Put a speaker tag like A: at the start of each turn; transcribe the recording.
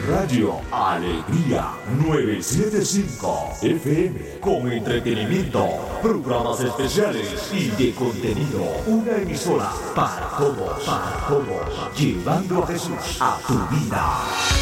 A: Radio Alegría 975 FM con entretenimiento, programas especiales y de contenido. Una emisora para todos, llevando a Jesús a tu vida.